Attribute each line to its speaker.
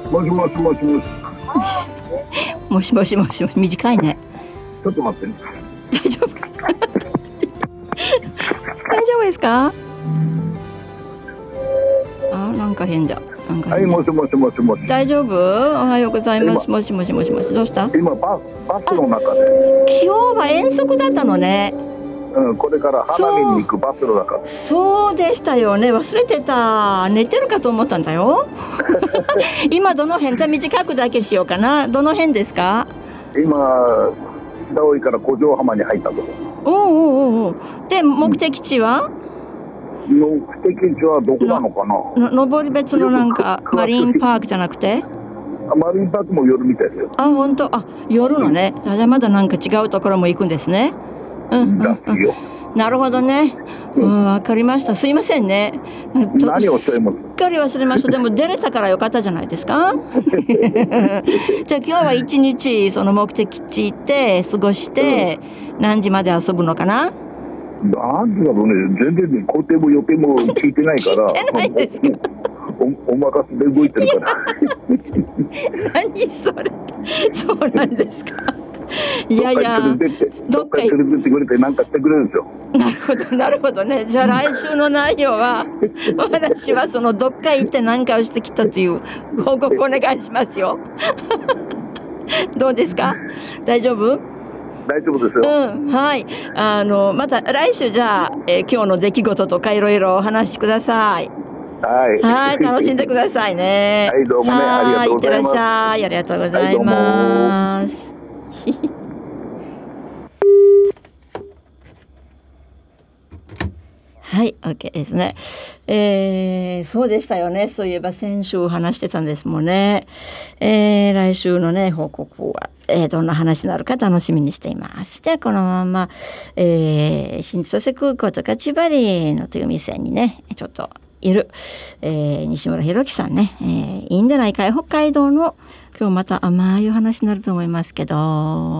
Speaker 1: もしもしもしもし。
Speaker 2: もしもしもしもし、短いね。
Speaker 1: ちょっと待って。
Speaker 2: 大丈夫か大丈夫ですか？あ、なんか変だ。なんか
Speaker 1: はい、
Speaker 2: 変だ。
Speaker 1: もしもしもしもし。
Speaker 2: 大丈夫？おはようございます。もしもしもしもし。どうした？
Speaker 1: 今バスの中で、
Speaker 2: 今日は遠足だったのね。
Speaker 1: これから花見に行くバスの中。
Speaker 2: そうでしたよね。忘れてた。寝てるかと思ったんだよ。今どの辺？じゃあ短くだけしようかな。どの辺ですか？
Speaker 1: 今北大井から五条浜に入ったとこ。
Speaker 2: おうおうおうおう。で目的地は？
Speaker 1: 目的地はどこなのかな。
Speaker 2: 登別のなんかマリンパークじゃなくて？
Speaker 1: マリンパークも夜みたいですよ。
Speaker 2: あ、本当。あ、夜のね。じゃあまだなんか違うところも行くんですね。うんうんうん。なるほどね。わかりました。すいませんね。
Speaker 1: 何をおっしゃいます？
Speaker 2: すっかり忘れました。でも出れたからよかったじゃないですか。じゃあ今日は一日その目的地行って過ごして何時まで遊ぶのかな？
Speaker 1: なんでだろうね。全然工程も予定も聞いてないから。
Speaker 2: 聞いてないですか？
Speaker 1: お任せで動いてるから。
Speaker 2: 何それ。そうなんですか。いやいや、
Speaker 1: どっかに連れてってくれてなんかしてくれるんですよ。
Speaker 2: なるほどなるほどね。じゃあ来週の内容は私はそのどっか行って何かをしてきたという報告お願いしますよ。どうですか？大丈夫？
Speaker 1: 大丈夫ですよ。
Speaker 2: はい。また来週じゃあ、今日の出来事とかいろいろお話しください。はい、楽しんでくださいね。
Speaker 1: はい、どうもね、ありがとうございます。
Speaker 2: いってらっしゃい。ありがとうございます。はい、OK ですね。そうでしたよね。そういえば先週話してたんですもんね。来週のね、報告は、どんな話になるか楽しみにしています。じゃあ、このまま、新千歳空港とか千葉リのという店にね、ちょっといる、西村博樹さんね、いいんじゃないかい？北海道の、今日また甘いお話になると思いますけど、